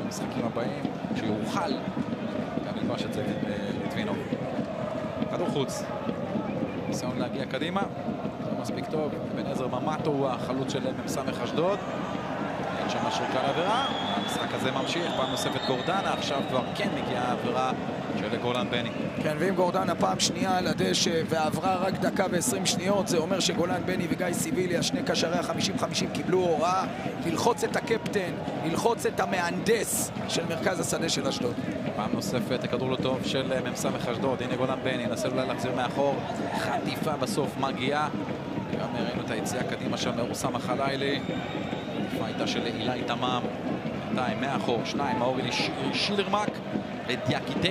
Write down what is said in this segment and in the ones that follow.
במשחקים הבאים, שיוכל גם ללבש את זה לטבינוב. כדור חוץ. ניסיון להגיע קדימה. זה מספיק טוב. בן עזר ממטו הוא החלוץ של מ"ס אשדוד. אין שם שריקה לעבירה. המשחק הזה ממשיך. פעם נוספת גורדנה. עכשיו כבר כן מגיעה העבירה של גולן בני. כן, ואם גורדנה פעם שנייה על הדשא ועברה רק דקה ו-20 שניות, זה אומר שגולן בני וגיא סיבילי, השני קשרי ה-50-50, קיבלו הוראה ללחוץ את הקפטן, ללחוץ את המהנדס של מרכז השדה של אשדוד. פעם נוספת, הכדור לא טוב של מ"ס אשדוד. הנה גולן בני, נסה אולי להחזיר מאחור. חטיפה בסוף מגיעה. גם ראינו את היציאה קדימה של אוסאמה חלילי. החטיפה הייתה של אילי תמם. בינתיים מאחור, שניים, מאורי שילרמק ודיאקיטה.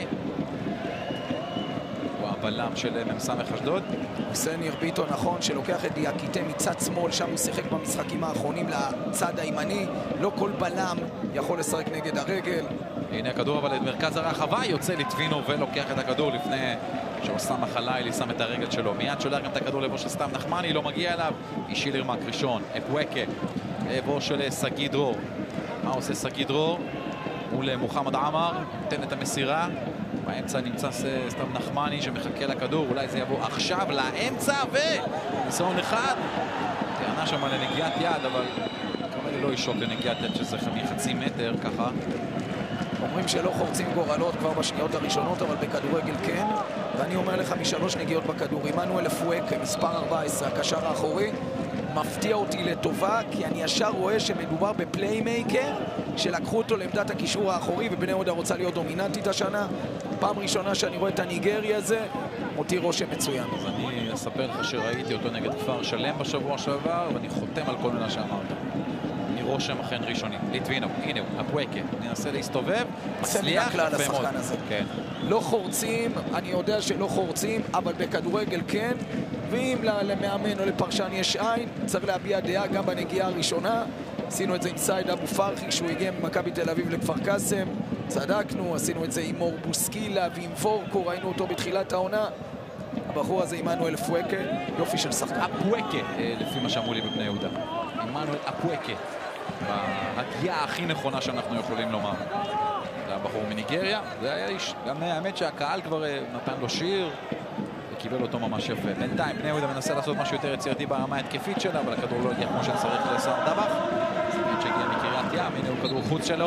הוא הבלם של מ"ס אשדוד. סניר ביטון, נכון, שלוקח את דיאקיטה מצד שמאל, שם הוא שיחק במשחקים האחרונים לצד הימני. לא כל בלם יכול לשחק נגד הרגל. הנה הכדור אבל את מרכז הרחבה, יוצא לטבינוב ולוקח את הכדור לפני שאוסאמה חלילי שם את הרגל שלו. מיד שולח גם את הכדור לבו של סתם נחמני, לא מגיע אליו. שילרמק ראשון, אפווקה, לבו של סגי דרור. מה עושה סגי דרור? מול מוחמד עמר, נותן את המסירה. באמצע נמצא סתם נחמני שמחכה לכדור, אולי זה יבוא עכשיו לאמצע, וניסיון אחד. טענה שם לנגיעת יד, אבל כמובן לא ישוק לנגיעת יד שזה מחצי מטר ככה. אומרים שלא חורצים גורלות כבר בשניות הראשונות, אבל בכדורגל כן. ואני אומר לך משלוש נגיעות בכדור. עמנואל אפווקה, מספר 14, הקשר האחורי, מפתיע אותי לטובה, כי אני ישר רואה שמדובר בפליימייקר שלקחו אותו לעמדת הקישור האחורי, ובני יהודה רוצה להיות דומיננטית השנה. פעם ראשונה שאני רואה את הניגרי הזה, מותיר רושם מצוין. אז אני אספר לך שראיתי אותו נגד כפר שלם בשבוע שעבר, ואני חותם על כל מילה שאמרת. אני רושם אכן ראשוני. לטבינוב, הנה הוא, אפווקה. ננסה להסתובב, מצליח יפה מאוד. כן. לא חורצים, אני יודע שלא חורצים, אבל בכדורגל כן. ואם למאמן או לפרשן יש עין, צריך להביע דעה גם בנגיעה הראשונה. עשינו את זה עם סייד אבו פרחי כשהוא הגיע ממכבי תל אביב לכפר קאסם. צדקנו, עשינו את זה עם מור בוסקילה ועם וורקו, ראינו אותו בתחילת העונה. הבחור הזה עמנואל אפווקה, יופי של שחקן. אפווקה, לפי מה שאמרו לי בבני יהודה. עמנואל אפווקה, בהגיעה הכי נכונה שאנחנו יכולים לומר. זה הבחור מניגריה, זה היה איש, גם האמת שהקהל כבר נתן לו שיר. קיבל אותו ממש יפה. בינתיים בני יהודה מנסה לעשות משהו יותר יצירתי ברמה התקפית שלה, אבל הכדור לא הגיע כמו שצריך לסער דבח. סמית שהגיע מקריית ים, הנה הוא כדור חוץ שלו.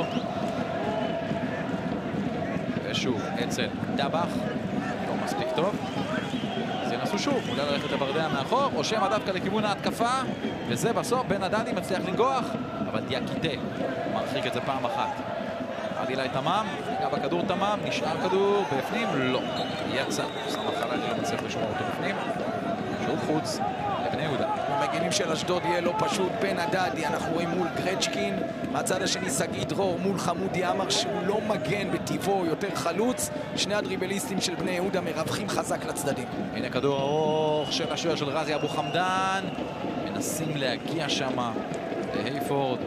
ושוב, אצל דבח. לא מספיק טוב. אז ינסו שוב, אולי ללכת לברדע מאחור, או שמא דווקא לכיוון ההתקפה, וזה בסוף בן הדדי מצליח לנגוח, אבל דיאקיטה מרחיק את זה פעם אחת. עד אילי תמם, גם בכדור תמם, נשאר כדור בפנים, לא. יצא, אוסאמה חלילי לא מצליח לשמור אותו בפנים. שוב חוץ לבני יהודה. המגינים של אשדוד יהיה לא פשוט. בן הדדי, אנחנו רואים מול גרצ'קין. מהצד השני סגי דרור מול חמודי עמר, שהוא לא מגן בטבעו, יותר חלוץ. שני הדריבליסטים של בני יהודה מרווחים חזק לצדדים. הנה כדור ארוך של השוער של רזי אבו חמדן. מנסים להגיע שם להייפורד.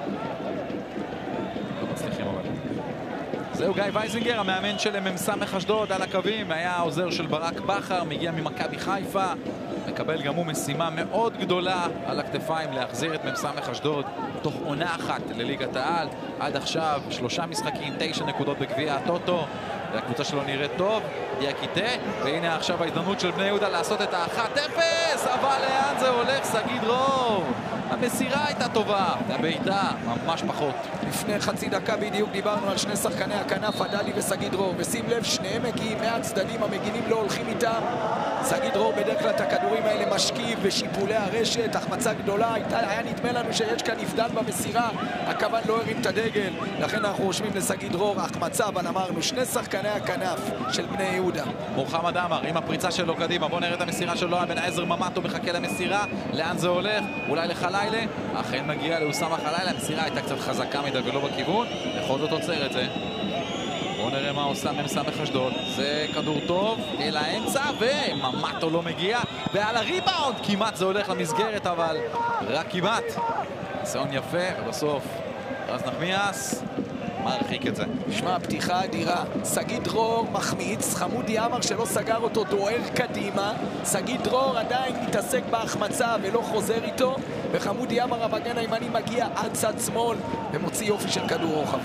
לא מצליחים אבל. זהו גיא וייזינגר, המאמן של מ"ס אשדוד על הקווים, היה העוזר של ברק בכר, מגיע ממכבי חיפה, מקבל גם הוא משימה מאוד גדולה על הכתפיים להחזיר את מ"ס אשדוד תוך עונה אחת לליגת העל. עד עכשיו 3 משחקים, 9 נקודות בגביע הטוטו, והקבוצה שלו נראית טוב, דיאקיטה, והנה עכשיו ההזדמנות של בני יהודה לעשות את ה-1-0, אבל לאן זה הולך? סגי דרור. המסירה הייתה טובה, הבעיטה ממש פחות. לפני חצי דקה בדיוק דיברנו על שני שחקני הכנף, הדלי וסגי דרור, ושים לב, שניהם מגיעים מהצדדים, המגינים לא הולכים איתם. סגי דרור בדרך כלל את הכדורים האלה משכיב בשיפולי הרשת, החמצה גדולה, היה נדמה לנו שיש כאן נבדל במסירה, הכוון לא הרים את הדגל, לכן אנחנו רושמים לסגי דרור החמצה, אבל אמרנו, שני שחקני הכנף של בני יהודה. מוחמד עמר עם הפריצה שלו קדימה, בוא נראה את המסירה שלו, בן עזר ממטו מחכה למסירה, לאן זה הולך? אולי לחלילי, אכן מגיע לאוסאמה חלילי, המסירה הייתה קצת חזקה מדי ולא בכיוון, בכל זאת עוצר את זה. בואו נראה מה עושה מ"ס אשדוד. זה כדור טוב אל האמצע, וממטו לא מגיע, ועל הריבאונד כמעט זה הולך למסגרת, אבל רק כמעט. ניסיון יפה, ובסוף רז נחמיאס מרחיק את זה. שמע, פתיחה אדירה. סגי דרור מחמיץ, חמודי עמר שלא סגר אותו דוהר קדימה, סגי דרור עדיין מתעסק בהחמצה ולא חוזר איתו, וחמודי עמר המגן הימני מגיע עד צד שמאל ומוציא יופי של כדור רוחב.